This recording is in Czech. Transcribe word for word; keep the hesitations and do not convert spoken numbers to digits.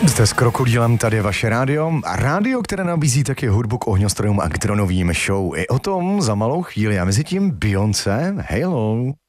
Jste s Krokodýlem, tady je vaše rádio. A rádio, které nabízí taky hudbu k ohňostrojům a k dronovým show. I o tom za malou chvíli. A mezi tím Beyoncé, hello.